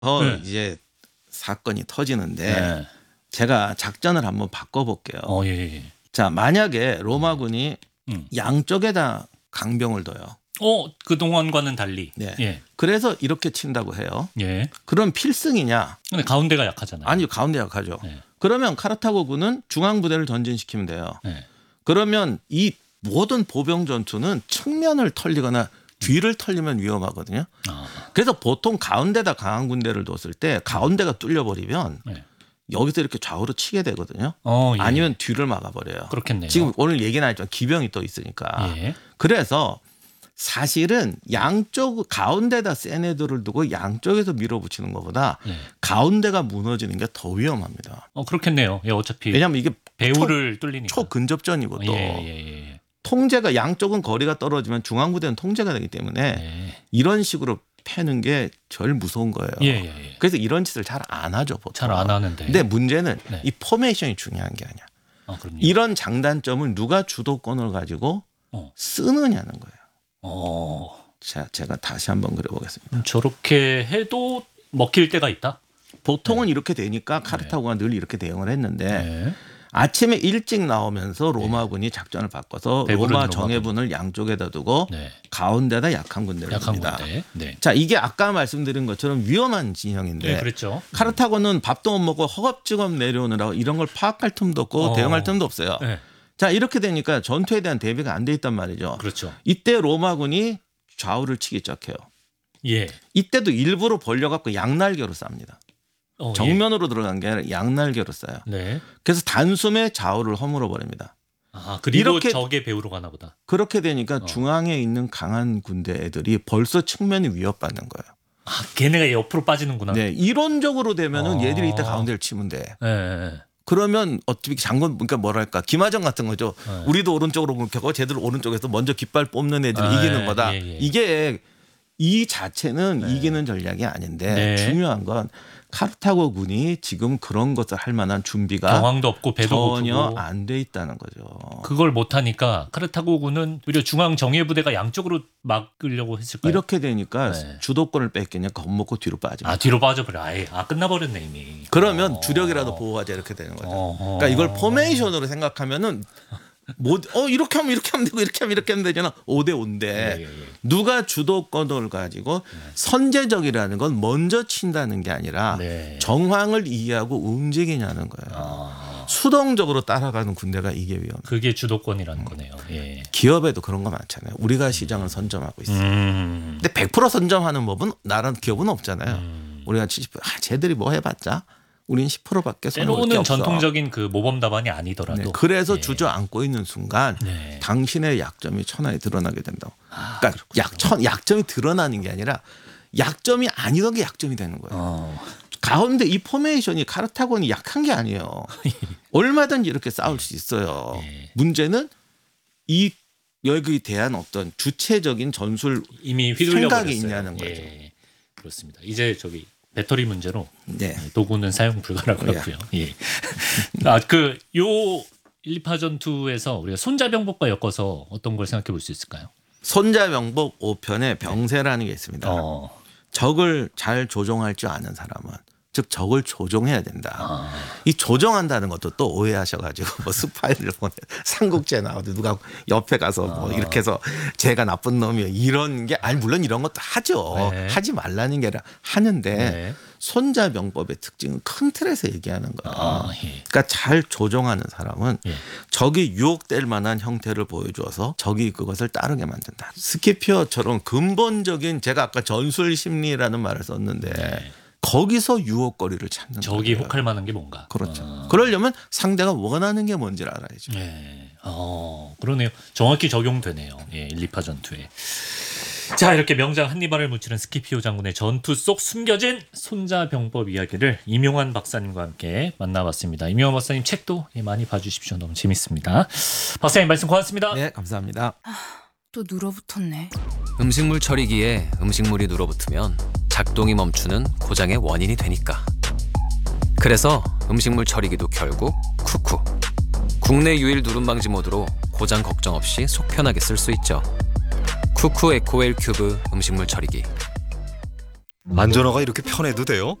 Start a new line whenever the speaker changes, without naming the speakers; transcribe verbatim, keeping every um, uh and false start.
어
네.
이제 사건이 터지는데
네.
제가 작전을 한번 바꿔볼게요.
어, 예, 예.
자, 만약에 로마군이
음.
양쪽에다 강병을 둬요.
어, 그 동안과는 달리.
네.
예.
그래서 이렇게 친다고 해요.
예.
그럼 필승이냐?
근데 가운데가 약하잖아요.
아니요, 가운데 약하죠.
네.
그러면 카르타고군은 중앙 부대를 전진시키면 돼요.
네.
그러면 이 모든 보병 전투는 측면을 털리거나 뒤를 털리면 위험하거든요.
아.
그래서 보통 가운데다 강한 군대를 뒀을 때 가운데가 뚫려버리면
네.
여기서 이렇게 좌우로 치게 되거든요.
어, 예.
아니면 뒤를 막아버려요.
그렇겠네요.
지금 오늘 얘기는 하지만 기병이 또 있으니까.
예.
그래서 사실은 양쪽 가운데다 센 애들을 두고 양쪽에서 밀어붙이는 것보다
예.
가운데가 무너지는 게 더 위험합니다.
어, 그렇겠네요. 예, 어차피
왜냐하면 이게
배후를 뚫리니까.
초근접전이고 또
예, 예, 예.
통제가 양쪽은 거리가 떨어지면 중앙부대는 통제가 되기 때문에
예.
이런 식으로 패는 게 제일 무서운 거예요.
예, 예, 예.
그래서 이런 짓을 잘 안 하죠, 보통.
잘 안 하는데.
근데 문제는
네.
이 포메이션이 중요한 게 아니야.
아, 그럼요.
이런 장단점을 누가 주도권을 가지고
어.
쓰느냐는 거예요.
어.
자, 제가 다시 한번 그려보겠습니다.
음, 저렇게 해도 먹힐 때가 있다.
보통은 이렇게 되니까 카르타고가 늘 이렇게 대응을 했는데
네.
아침에 일찍 나오면서 로마군이 작전을 바꿔서
배부른
로마
로마군.
정예군을 양쪽에다 두고
네.
가운데다 약한 군대를
약한
둡니다.
군대. 네.
자, 이게 아까 말씀드린 것처럼 위험한 진영인데
네, 그렇죠.
카르타고는 밥도 못 먹고 허겁지겁 내려오느라고 이런 걸 파악할 틈도 없고
어.
대응할 틈도 없어요.
네.
자, 이렇게 되니까 전투에 대한 대비가 안 돼 있단 말이죠.
그렇죠.
이때 로마군이 좌우를 치기 시작해요.
예.
이때도 일부러 벌려갖고 양날개로 쌉니다.
어,
정면으로 들어간 게 아니라 양날개로 쏴요.
예. 네.
그래서 단숨에 좌우를 허물어 버립니다.
아, 그리고
이렇게-
적의 배후로 가나 보다.
그렇게 되니까
어.
중앙에 있는 강한 군대 애들이 벌써 측면이 위협받는 거예요.
아, 걔네가 옆으로 빠지는구나.
네, 이론적으로 되면은
어.
얘들이 이때 가운데를 치면 돼.
예, 예.
그러면 어떻게 장군 그러니까 뭐랄까 기마전 같은 거죠.
네.
우리도 오른쪽으로 공격하고 쟤들 오른쪽에서 먼저 깃발 뽑는 애들이
아,
이기는
예,
거다.
예, 예.
이게 이 자체는
네.
이기는 전략이 아닌데
네.
중요한 건 카르타고 군이 지금 그런 것을 할 만한 준비가
경황도 없고 배도
전혀
고프고
안 돼 있다는 거죠.
그걸 못 하니까 카르타고군은 오히려 중앙 정예 부대가 양쪽으로 막으려고 했을까요?
이렇게 되니까
네.
주도권을 뺏기냐 겁먹고 뒤로 빠집니다.
아, 뒤로 빠져버려. 아예 아 끝나버렸네 이미.
그러면
어.
주력이라도 보호하자 이렇게 되는 거죠.
어.
그러니까 이걸 포메이션으로 생각하면은 뭐, 어 이렇게 하면 이렇게 하면 되고 이렇게 하면 이렇게 하면 되잖아. 오 대 오인데
예, 예, 예.
누가 주도권을 가지고 선제적이라는 건 먼저 친다는 게 아니라
네.
정황을 이해하고 움직이냐는 거예요.
아,
수동적으로 따라가는 군대가 이게 위험해요.
그게 주도권이라는 거네요. 예.
기업에도 그런 거 많잖아요. 우리가 시장을 선점하고 있어요.
음.
근데 백 퍼센트 선점하는 법은 나라 기업은 없잖아요.
음.
우리가 칠십 퍼센트 아, 쟤들이 뭐 해봤자 우린 십 퍼센트밖에 손을 올게
때로는
없어.
전통적인 그 모범 답안이 아니더라도.
네, 그래서
예.
주저앉고 있는 순간
네.
당신의 약점이 천하에 드러나게 된다고.
아,
그러니까 약천, 약점이 드러나는 게 아니라 약점이 아니던 게 약점이 되는 거예요.
어.
가운데 이 포메이션이 카르타고는 약한 게 아니에요. 얼마든지 이렇게 싸울 수 있어요.
예.
문제는 이 여기에 대한 어떤 주체적인 전술
이미 휘둘려
생각이
버렸어요.
있냐는 거죠.
예. 그렇습니다. 이제 저기 배터리 문제로
네.
도구는 사용 불가라고 하고요. 예. 아, 그 요 일, 이파 전투에서 우리가 손자병법과 엮어서 어떤 걸 생각해 볼 수 있을까요?
손자병법 오 편에 병세라는 게 있습니다.
어.
적을 잘 조종할 줄 아는 사람은 즉 적을 조종해야 된다.
아.
이 조종한다는 것도 또 오해하셔가지고 뭐 스파이를 보내 삼국지에 나오는데 누가 옆에 가서 뭐
아.
이렇게 해서 제가 나쁜 놈이에요 이런 게 아니 물론 이런 것도 하죠.
네.
하지 말라는 게 아니라 하는데
네.
손자병법의 특징은 큰 틀에서 얘기하는 거예요.
아, 예.
그러니까 잘 조종하는 사람은
예.
적이 유혹될 만한 형태를 보여줘서 적이 그것을 따르게 만든다. 스키피어처럼 근본적인 제가 아까 전술 심리라는 말을 썼는데
네.
거기서 유혹거리를 찾는
적이
거예요.
혹할 만한 게 뭔가.
그렇죠.
어.
그러려면 상대가 원하는 게 뭔지를 알아야죠.
예. 어, 그러네요. 정확히 적용되네요. 예, 일, 이파 전투에. 자, 이렇게 명장 한니발을 무찌른 스키피오 장군의 전투 속 숨겨진 손자병법 이야기를 임용환 박사님과 함께 만나봤습니다. 임용환 박사님 책도 예, 많이 봐주십시오. 너무 재밌습니다. 박사님 말씀 고맙습니다.
네, 감사합니다.
또 눌어붙었네.
음식물 처리기에 음식물이 눌어붙으면 작동이 멈추는 고장의 원인이 되니까. 그래서 음식물 처리기도 결국 쿠쿠. 국내 유일 누름 방지 모드로 고장 걱정 없이 속 편하게 쓸 수 있죠. 쿠쿠 에코웰 큐브 음식물 처리기.
안전화가 이렇게 편해도 돼요?